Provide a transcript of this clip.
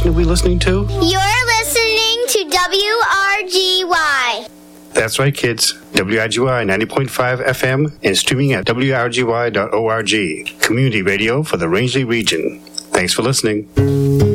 station are we listening to? You're listening to WRGY. That's right, kids. WRGY 90.5 FM and streaming at WRGY.org. Community radio for the Rangeley region. Thanks for listening.